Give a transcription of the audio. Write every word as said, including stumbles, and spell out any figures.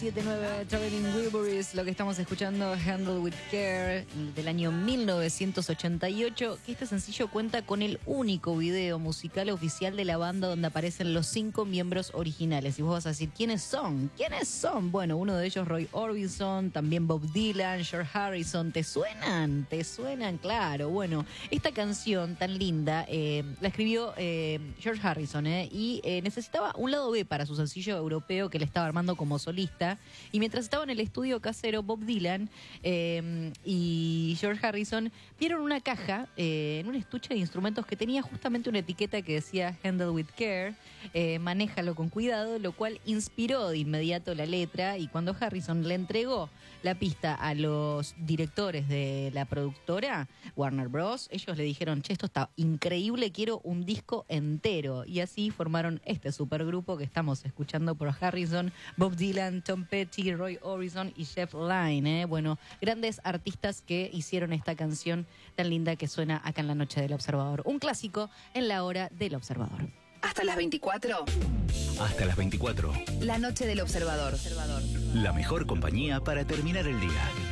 siete nueve Traveling Wilburys, lo que estamos escuchando, Handle with Care, del año mil novecientos ochenta y ocho, que este sencillo cuenta con el único video musical oficial de la banda donde aparecen los cinco miembros originales. Y vos vas a decir, ¿quiénes son? ¿Quiénes son? Bueno, uno de ellos, Roy Orbison, también Bob Dylan, George Harrison. ¿Te suenan? ¿Te suenan? Claro. Bueno, esta canción tan linda eh, la escribió eh, George Harrison eh, y eh, necesitaba un lado B para su sencillo europeo que le estaba armando como solista, y mientras estaba en el estudio casero, Bob Dylan eh, y George Harrison vieron una caja eh, en un estuche de instrumentos que tenía justamente una etiqueta que decía Handle with Care, eh, manéjalo con cuidado, lo cual inspiró de inmediato la letra. Y cuando Harrison le entregó la pista a los directores de la productora Warner Bros., ellos le dijeron, che, esto está increíble, quiero un disco entero, y así formaron este supergrupo que estamos escuchando por Harrison, Bob Dylan, Tom Petty, Roy Orbison y Jeff Lynne. ¿eh? Bueno, grandes artistas que hicieron esta canción tan linda que suena acá en la noche del Observador. Un clásico en la hora del Observador. Hasta las veinticuatro. Hasta las veinticuatro. La noche del Observador. La mejor compañía para terminar el día.